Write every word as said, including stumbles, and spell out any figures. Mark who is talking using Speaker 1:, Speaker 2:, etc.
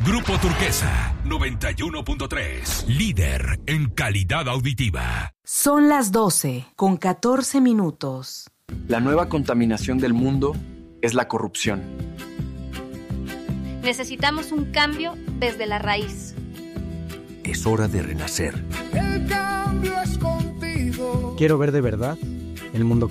Speaker 1: Grupo Turquesa, noventa y uno punto tres. Líder en calidad auditiva.
Speaker 2: Son las doce, con catorce minutos.
Speaker 3: La nueva contaminación del mundo es la corrupción.
Speaker 4: Necesitamos un cambio desde la raíz.
Speaker 5: Es hora de renacer.
Speaker 6: El cambio es contigo.
Speaker 7: Quiero ver de verdad el mundo